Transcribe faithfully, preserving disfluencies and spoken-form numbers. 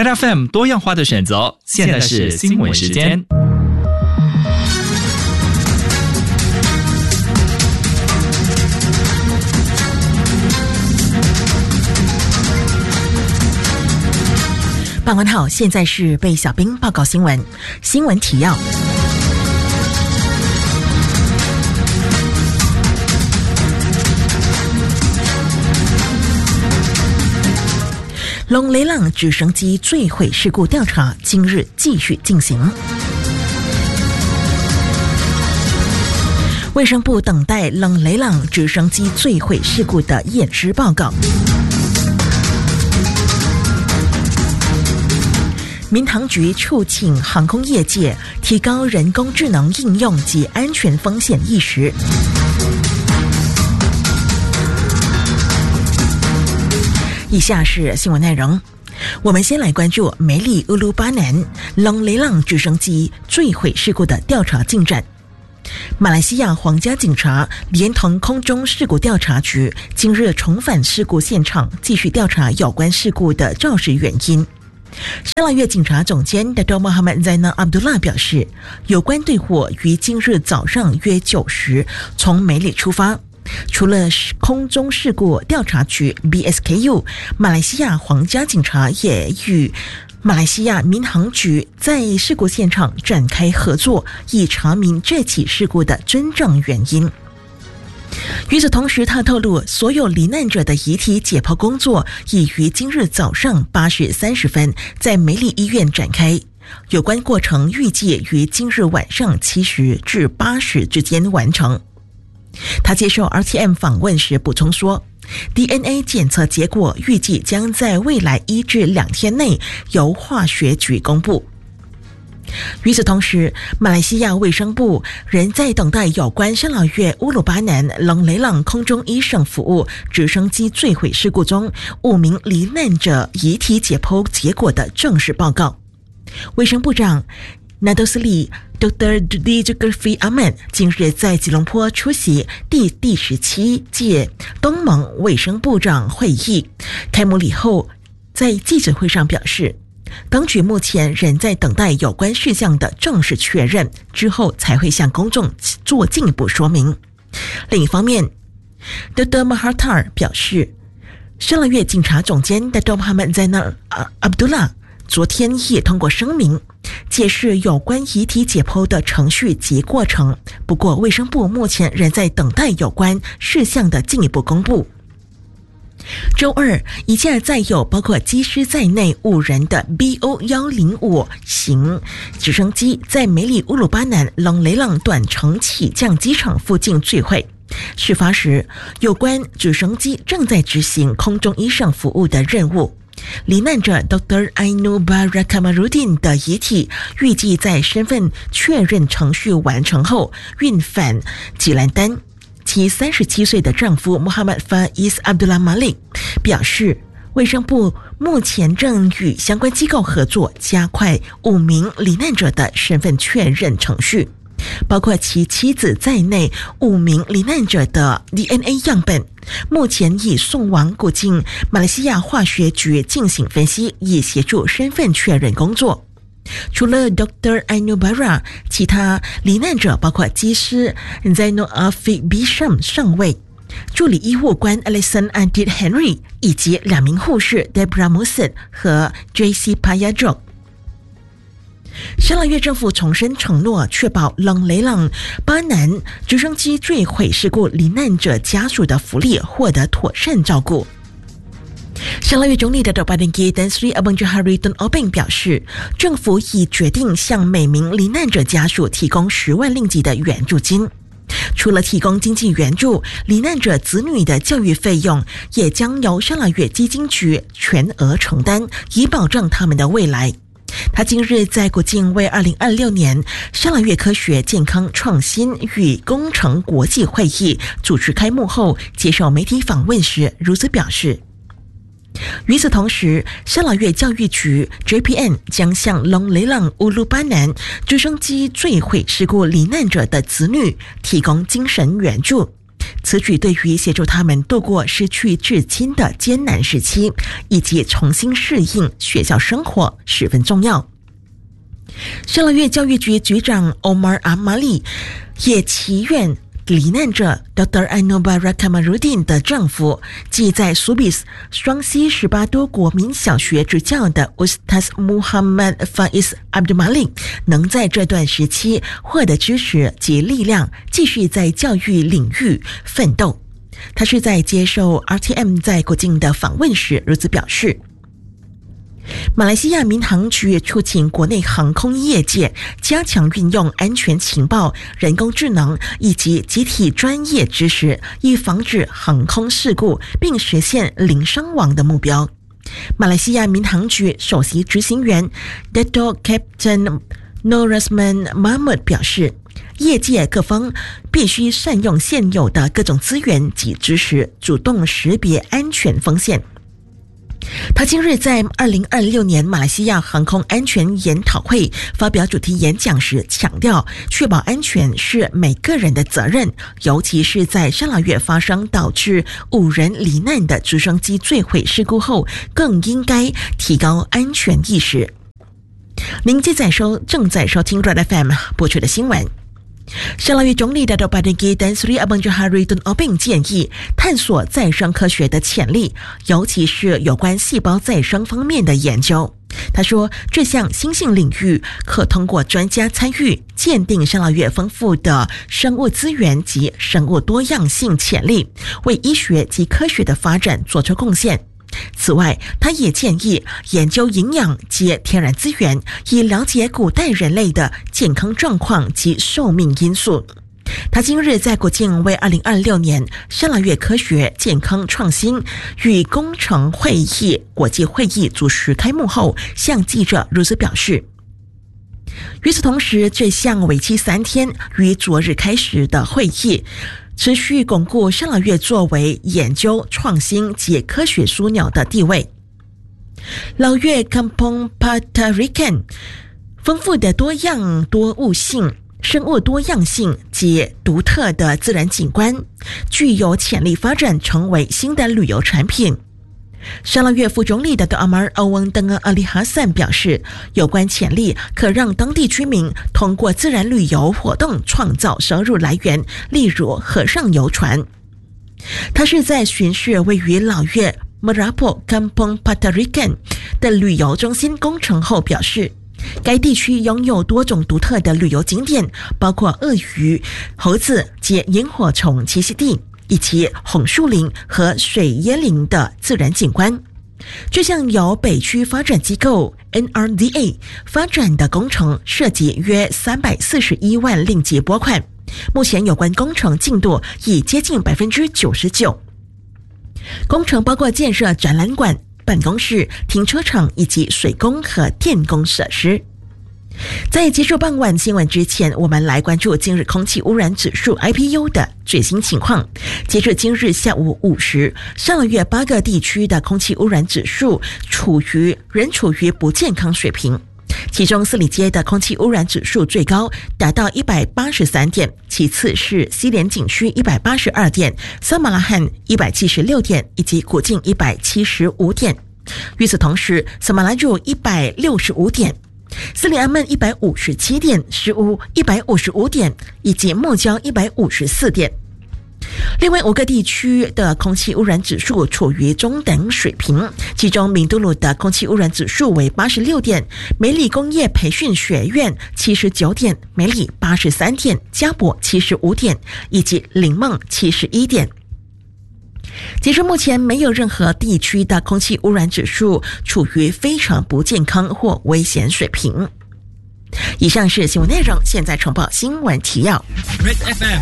Hot F M 多样化的选择，现在是新闻时间。 傍晚好，现在是被小兵报告新闻。新闻提要：龙雷浪直升机坠毁事故调查今日继续进行。卫生部等待龙雷浪直升机坠毁事故的验尸报告。民航局促请航空业界提高人工智能应用及安全风险意识。以下是新闻内容，我们先来关注梅里乌鲁巴南龙雷浪直升机坠毁事故的调查进展。马来西亚皇家警察连同空中事故调查局今日重返事故现场，继续调查有关事故的肇事原因。沙拉越警察总监 Dato Muhammad Zainal Abdullah 表示，有关队伙于今日早上约九时从梅里出发。除了空中事故调查局 B S K U， 马来西亚皇家警察也与马来西亚民航局在事故现场展开合作，以查明这起事故的真正原因。与此同时，他透露，所有罹难者的遗体解剖工作已于今日早上八时三十分在梅里医院展开，有关过程预计于今日晚上七时至八时之间完成。他接受 R T M 访问时补充说， D N A 检测结果预计将在未来一至两天内由化学局公布。与此同时，马来西亚卫生部仍在等待有关沙拉越乌鲁巴南龙雷浪空中医生服务直升机坠毁事故中五名罹难者遗体解剖结果的正式报告。卫生部长纳多斯里 Doctor Dudi Zulkifli Ahmad 今日在吉隆坡出席第第十七届东盟卫生部长会议开幕礼后，在记者会上表示，当局目前仍在等待有关事项的正式确认，之后才会向公众做进一步说明。另一方面 Dato Mahathir 表示，沙拉越警察总监 Dato Muhammad Zainal Abdullah 昨天也通过声明解释有关遗体解剖的程序及过程，不过卫生部目前仍在等待有关事项的进一步公布。周二，一架载有包括机师在内五人的 B O 一零五 型直升机在梅里乌鲁巴南龙雷浪短程起降机场附近坠毁。事发时，有关直升机正在执行空中医生服务的任务。罹难者 Doctor Ainu Bara Kamarudin 的遗体预计在身份确认程序完成后运返吉兰丹。其三十七岁的丈夫 Muhammad Faiz Abdullah Malik 表示，卫生部目前正与相关机构合作，加快五名罹难者的身份确认程序，包括其妻子在内五名罹难者的 D N A 样本，目前已送往古晋马来西亚化学局进行分析，以协助身份确认工作。除了 Doctor Ainu Bara， 其他罹难者包括机师 Zainal Afiq Bisham 上尉、助理医务官 Alison Adit Henry 以及两名护士 Debra Musid 和 J C Payajok。沙拉越政府重申承诺，确保龙雷浪巴南直升机坠毁事故罹难者家属的福利获得妥善照顾。沙拉越总理的Dato Padangki Tan Sri Abang Johari Tun Openg 表示，政府已决定向每名罹难者家属提供十万令吉的援助金。除了提供经济援助，罹难者子女的教育费用也将由沙拉越基金局全额承担，以保障他们的未来。他今日在国境为二零二六年沙拉越科学健康创新与工程国际会议主持开幕后，接受媒体访问时如此表示。与此同时，沙拉越教育局 J P N 将向龙雷浪乌鲁巴南直升机坠毁事故罹难者的子女提供精神援助。 此举对于协助他们度过失去至亲的艰难时期，以及重新适应学校生活十分重要。沙拉越教育局局长 Omar Amali 也祈愿罹难者 Doctor Anobara Kamarudin 的丈夫，即在苏比斯双溪十八多国民小学执教的 Ustaz Muhammad Faiz Abdul Malik 能在这段时期获得支持及力量，继续在教育领域奋斗。他是在接受 R T M 在国境的访问时如此表示。马来西亚民航局促请国内航空业界加强运用安全情报、人工智能以及集体专业知识，以防止航空事故并实现零伤亡的目标。马来西亚民航局首席执行员 Dato Captain Norasman Mahmud 表示，业界各方必须善用现有的各种资源及知识，主动识别安全风险。他今日在二零二六年马来西亚航空安全研讨会发表主题演讲时强调，确保安全是每个人的责任，尤其是在沙拉越发生导致五人罹难的直升机坠毁事故后，更应该提高安全意识。您现在收正在收听 Red F M 播出的新闻。沙拉越总理 Dato' Padigi Dan Sri Abang Johari Tun Openg 建议探索再生科学的潜力，尤其是有关细胞再生方面的研究。他说，这项新兴领域可通过专家参与，鉴定沙拉越丰富的生物资源及生物多样性潜力，为医学及科学的发展做出贡献。此外，他也建议研究营养及天然资源，以了解古代人类的健康状况及寿命因素。他今日在国境为二零二六年沙拉越科学健康创新与工程会议国际会议主持开幕后，向记者如此表示。与此同时，这项为期三天于昨日开始的会议持续巩固沙拉越作为研究创新及科学枢纽的地位。老越 Kampung Patarikan 丰富的多样多物性、生物多样性及独特的自然景观，具有潜力发展成为新的旅游产品。沙拉越副总理的 Amar Awang Tengah Ali Hassan 表示，有关潜力可让当地居民通过自然旅游活动创造收入来源，例如河上游船。他是在巡视位于老越 Merapu Kampung Patarikan 的旅游中心工程后表示，该地区拥有多种独特的旅游景点，包括鳄鱼、猴子及萤火虫栖息地，以及红树林和水椰林的自然景观。这项由北区发展机构 N R D A 发展的工程涉及约三百四十一万令吉拨款，目前有关工程进度已接近 百分之九十九。 工程包括建设展览馆、办公室、停车场以及水工和电工设施。在结束傍晚新闻之前，我们来关注今日空气污染指数 I P U 的最新情况。截至今日下午五时，上个月八个地区的空气污染指数处于仍处于不健康水平。其中四里街的空气污染指数最高达到一百八十三点，其次是西连景区一百八十二点，萨马拉罕一百七十六点，以及古晋一百七十五点。与此同时，萨马拉鲁一百六十五点，斯里阿曼一百五十七点，石屋一百五十五点，以及木礁一百五十四点。另外五个地区的空气污染指数处于中等水平，其中明都鲁的空气污染指数为八十六点，美里工业培训学院七十九点，美里八十三点，嘉博七十五点，以及林梦七十一点。截至目前，没有任何地区的空气污染指数处于非常不健康或危险水平。以上是新闻内容，现在重报新闻提要。